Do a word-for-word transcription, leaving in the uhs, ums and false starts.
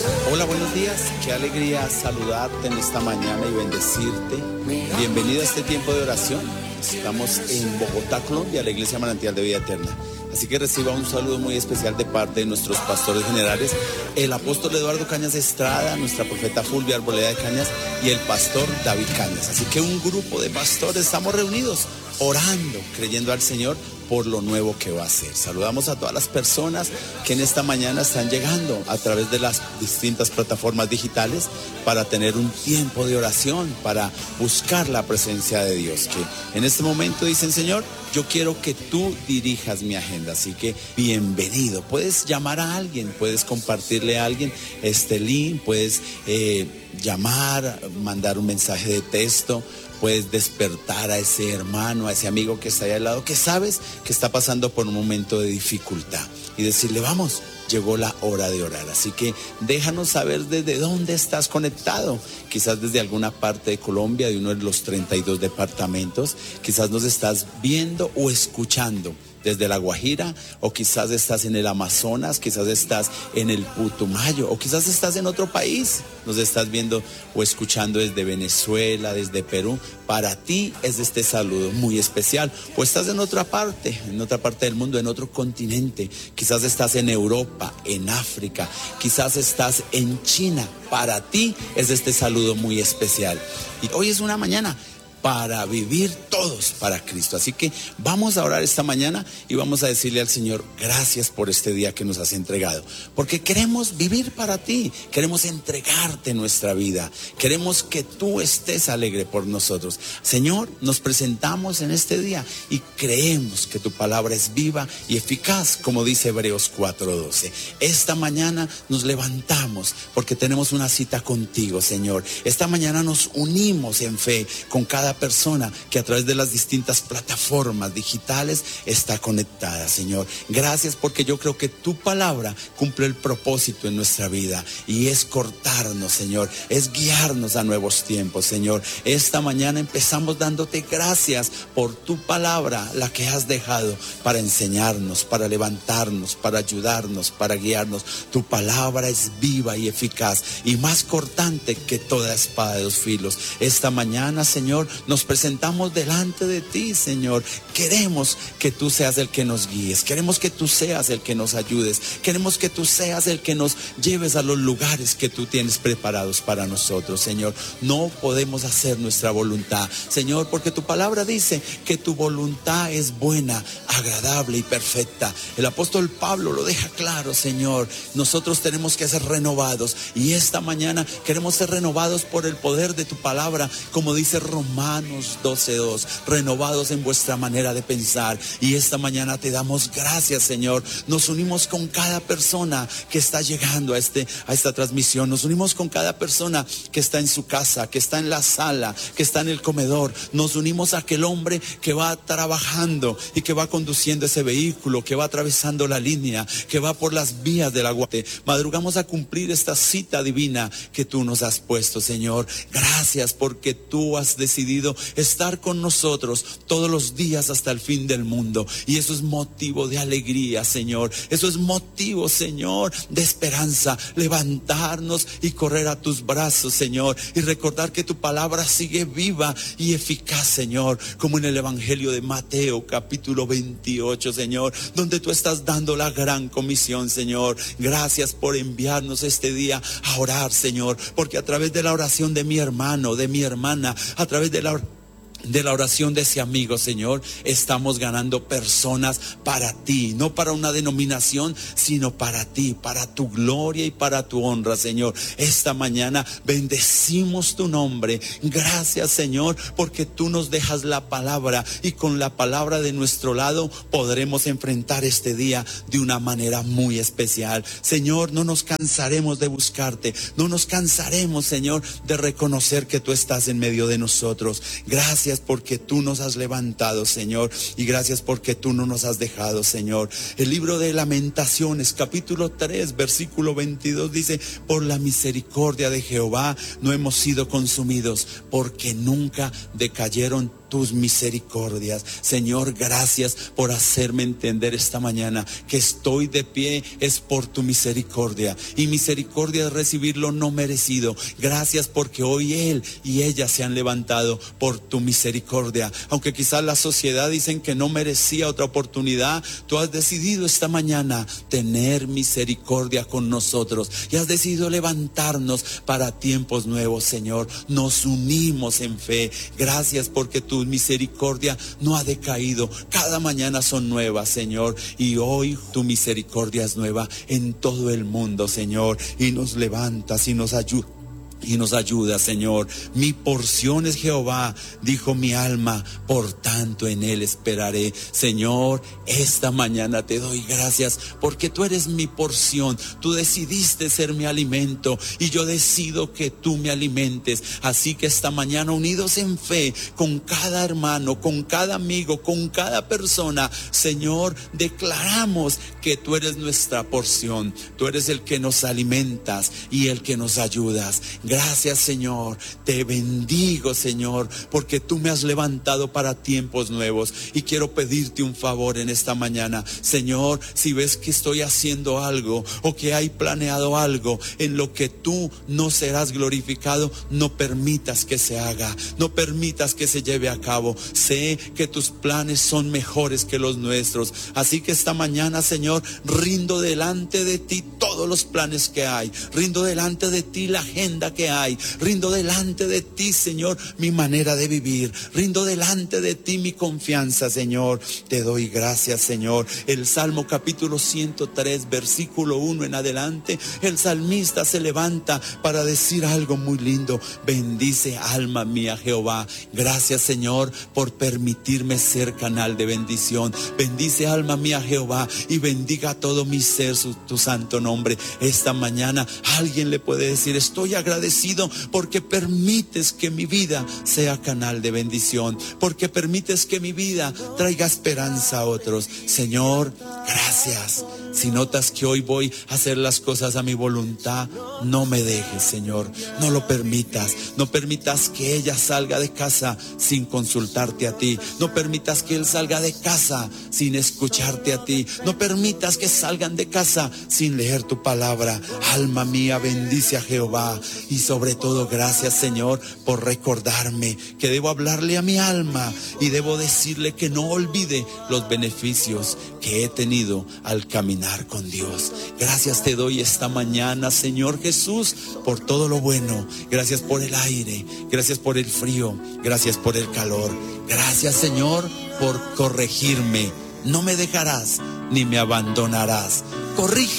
Hola, buenos días. Qué alegría saludarte en esta mañana y bendecirte. Bienvenido a este tiempo de oración. Estamos en Bogotá, Colombia, la Iglesia Manantial de Vida Eterna. Así que reciba un saludo muy especial de parte de nuestros pastores generales, el apóstol Eduardo Cañas Estrada, nuestra profeta Fulvia Arboleda de Cañas y el pastor David Cañas. Así que un grupo de pastores estamos reunidos orando, creyendo al Señor por lo nuevo que va a hacer. Saludamos a todas las personas que en esta mañana están llegando a través de las distintas plataformas digitales para tener un tiempo de oración, para buscar la presencia de Dios, que en este momento dicen: Señor, yo quiero que tú dirijas mi agenda. Así que bienvenido. Puedes llamar a alguien, puedes compartirle a alguien este link, puedes eh, llamar, mandar un mensaje de texto. Puedes despertar a ese hermano, a ese amigo que está ahí al lado, que sabes que está pasando por un momento de dificultad, y decirle: vamos, llegó la hora de orar. Así que déjanos saber desde dónde estás conectado. Quizás desde alguna parte de Colombia, de uno de los treinta y dos departamentos. Quizás nos estás viendo o escuchando desde La Guajira, o quizás estás en el Amazonas, quizás estás en el Putumayo, o quizás estás en otro país. Nos estás viendo o escuchando desde Venezuela, desde Perú. Para ti es este saludo muy especial. O estás en otra parte, en otra parte del mundo, en otro continente. Quizás estás en Europa, en África, quizás estás en China. Para ti es este saludo muy especial. Y hoy es una mañana para vivir todos para Cristo. Así que vamos a orar esta mañana y vamos a decirle al Señor: gracias por este día que nos has entregado, porque queremos vivir para ti, queremos entregarte nuestra vida, queremos que tú estés alegre por nosotros. Señor, nos presentamos en este día y creemos que tu palabra es viva y eficaz, como dice Hebreos cuatro doce. Esta mañana nos levantamos porque tenemos una cita contigo, Señor. Esta mañana nos unimos en fe con cada persona que a través de las distintas plataformas digitales está conectada, Señor. Gracias, porque yo creo que tu palabra cumple el propósito en nuestra vida, y es cortarnos, Señor, es guiarnos a nuevos tiempos, Señor. Esta mañana empezamos dándote gracias por tu palabra, la que has dejado para enseñarnos, para levantarnos, para ayudarnos, para guiarnos. Tu palabra es viva y eficaz y más cortante que toda espada de dos filos. Esta mañana, Señor, nos presentamos delante de ti, Señor. Queremos que tú seas el que nos guíes, queremos que tú seas el que nos ayudes, queremos que tú seas el que nos lleves a los lugares que tú tienes preparados para nosotros, Señor. No podemos hacer nuestra voluntad, Señor, porque tu palabra dice que tu voluntad es buena, agradable y perfecta. El apóstol Pablo lo deja claro, Señor. Nosotros tenemos que ser renovados, y esta mañana queremos ser renovados por el poder de tu palabra, como dice Romanos doce dos, renovados en vuestra manera de pensar. Y esta mañana te damos gracias, Señor. Nos unimos con cada persona que está llegando a, este, a esta transmisión. Nos unimos con cada persona que está en su casa, que está en la sala, que está en el comedor. Nos unimos a aquel hombre que va trabajando y que va conduciendo ese vehículo, que va atravesando la línea, que va por las vías del agua. Madrugamos a cumplir esta cita divina que tú nos has puesto, Señor. Gracias, porque tú has decidido estar con nosotros todos los días hasta el fin del mundo, y eso es motivo de alegría, Señor. Eso es motivo, Señor, de esperanza. Levantarnos y correr a tus brazos, Señor, y recordar que tu palabra sigue viva y eficaz, Señor, como en el Evangelio de Mateo capítulo veintiocho, Señor, donde tú estás dando la gran comisión, Señor. Gracias por enviarnos este día a orar, Señor, porque a través de la oración de mi hermano, de mi hermana, a través de la de la oración de ese amigo, Señor, estamos ganando personas para ti, no para una denominación, sino para ti, para tu gloria y para tu honra, Señor. Esta mañana bendecimos tu nombre. Gracias, Señor, porque tú nos dejas la palabra, y con la palabra de nuestro lado podremos enfrentar este día de una manera muy especial. Señor, no nos cansaremos de buscarte, no nos cansaremos, Señor, de reconocer que tú estás en medio de nosotros. Gracias porque tú nos has levantado, Señor, y gracias porque tú no nos has dejado, Señor. El libro de Lamentaciones, capítulo tres, versículo veintidós dice: por la misericordia de Jehová no hemos sido consumidos, porque nunca decayeron tus misericordias. Señor, gracias por hacerme entender esta mañana que estoy de pie es por tu misericordia, y misericordia es recibir lo no merecido. Gracias porque hoy él y ella se han levantado por tu misericordia. Aunque quizás la sociedad dicen que no merecía otra oportunidad, tú has decidido esta mañana tener misericordia con nosotros y has decidido levantarnos para tiempos nuevos. Señor, nos unimos en fe. Gracias porque tu misericordia no ha decaído. Cada mañana son nuevas, Señor, y hoy tu misericordia es nueva en todo el mundo, Señor, y nos levantas y nos ayudas. Y nos ayuda, Señor. Mi porción es Jehová, dijo mi alma, por tanto en él esperaré. Señor, esta mañana te doy gracias porque tú eres mi porción. Tú decidiste ser mi alimento y yo decido que tú me alimentes. Así que esta mañana, unidos en fe, con cada hermano, con cada amigo, con cada persona, Señor, declaramos que tú eres nuestra porción. Tú eres el que nos alimentas y el que nos ayudas. Gracias, Señor, te bendigo, Señor, porque tú me has levantado para tiempos nuevos y quiero pedirte un favor en esta mañana. Señor, si ves que estoy haciendo algo o que hay planeado algo en lo que tú no serás glorificado, no permitas que se haga, no permitas que se lleve a cabo. Sé que tus planes son mejores que los nuestros, así que esta mañana, Señor, rindo delante de ti todos los planes que hay, rindo delante de ti la agenda que hay, rindo delante de ti, Señor, mi manera de vivir, rindo delante de ti mi confianza, Señor. Te doy gracias, Señor. El Salmo capítulo ciento tres, versículo uno en adelante, el salmista se levanta para decir algo muy lindo. Bendice, alma mía, Jehová. Gracias, Señor, por permitirme ser canal de bendición. Bendice, alma mía, Jehová, y bendiga todo mi ser su, tu santo nombre. Esta mañana alguien le puede decir: estoy agradecido porque permites que mi vida sea canal de bendición, porque permites que mi vida traiga esperanza a otros. Señor, gracias. Si notas que hoy voy a hacer las cosas a mi voluntad, no me dejes, Señor, no lo permitas. No permitas que ella salga de casa sin consultarte a ti. No permitas que él salga de casa sin escucharte a ti. No permitas que salgan de casa sin leer tu palabra. Alma mía, bendice a Jehová. Y sobre todo, gracias, Señor, por recordarme que debo hablarle a mi alma y debo decirle que no olvide los beneficios que he tenido al caminar con Dios. Gracias te doy esta mañana, Señor Jesús, por todo lo bueno. Gracias por el aire, gracias por el frío, gracias por el calor. Gracias, Señor, por corregirme. No me dejarás ni me abandonarás. Corrige